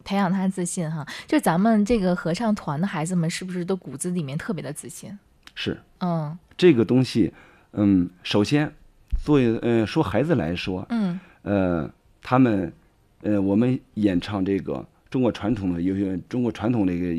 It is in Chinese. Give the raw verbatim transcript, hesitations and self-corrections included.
培养他自信哈。就咱们这个合唱团的孩子们，是不是都骨子里面特别的自信？ 是， 嗯， 这个东西，嗯，首先，作为呃说孩子来说， 嗯， 呃，他们，呃，我们演唱这个中国传统的有些中国传统的一个。